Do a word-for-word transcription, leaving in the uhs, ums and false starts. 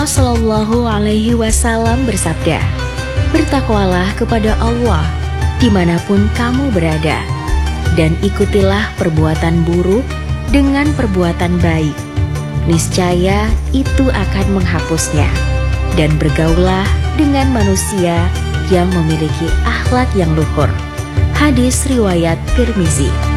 Rasulullah Shallallahu Alaihi Wasallam bersabda, "Bertakwalah kepada Allah dimanapun kamu berada, dan ikutilah perbuatan buruk dengan perbuatan baik. Niscaya itu akan menghapusnya, dan bergaulah dengan manusia yang memiliki akhlak yang luhur." Hadis riwayat Tirmizi.